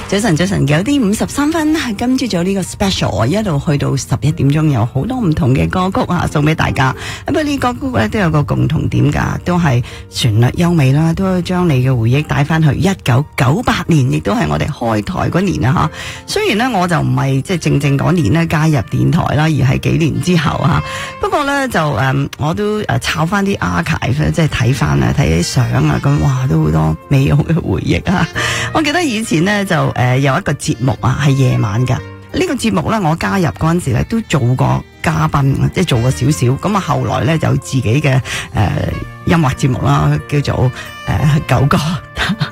早晨9點53分，今朝早呢個 special 一路去到11點鐘，有好多唔同嘅歌曲啊，送俾大家。不過呢歌曲咧都有個共同點噶，都係旋律優美啦，都將你嘅回憶帶翻去1998年，亦都係我哋開台嗰年啊吓。雖然咧我就唔係即係正嗰年咧加入電台啦，而係幾年之後啊。不過咧就我都抄翻啲 archive， 即係睇翻啊，睇啲相啊，咁哇都好多美好嘅回憶啊！我記得以前咧就有一個節目啊，係夜晚噶。呢個節目咧，我加入嗰陣時咧都做過嘉賓，即係做過少少。咁啊，後來咧就自己嘅音樂節目啦，叫做九歌。